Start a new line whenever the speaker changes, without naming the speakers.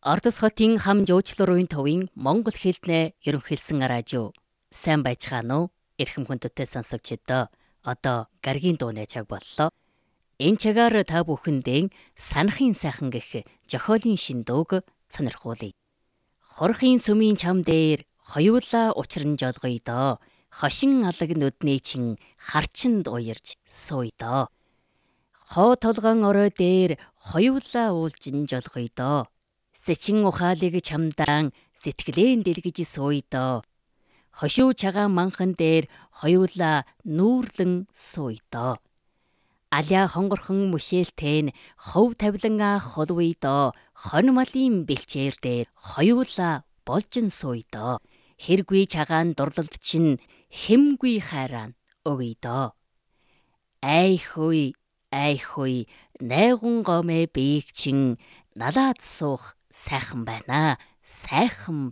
Ордос хотын хам жуучлалын төвийн Монгол хэлнээ ерөнхийлсэн радио. Сайн байцгаана уу? Эрхэм хүндтэй сонсогчдоо. Одоо гаргийн дууны цаг боллоо. Энэ цагаар та бүхэндээ санахын сайхан гэх зохиолын шин дууг сонирхуулъя. Хорхын сүмийн чам дээр хоёулаа учран жолгоё доо. Хошин алаг нүдний чин харчинд уярж сууя доо. Хоо толгоон орой дээр хоёулаа уулжин жолгоё доо. Сэчин ухаалыг чамдаан сэтгэлэн дэлгэж сууя доо. Хошуу чагаан манхан дээр хоёулаа нүүрлэн сууя доо. Аля хонгорхон мөшөөлтэн хов тавилан холвъя доо. Хон малын бэлчээр дээр хоёулаа болжин сууя доо. Хэргүй чагаан дурлалд чин хэмгүй хайрaan өгье доо. Ай хүй найгун гомэ биег чин налаад суух сайхан байна. Сайхан